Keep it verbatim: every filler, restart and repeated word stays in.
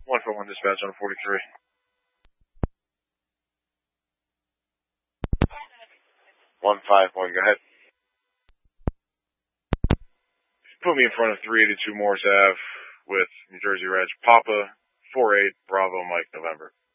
one four one dispatch on forty-three. one five one, go ahead. Put me in front of three eighty-two Morris Ave with New Jersey Reg Papa four eight Bravo Mike November.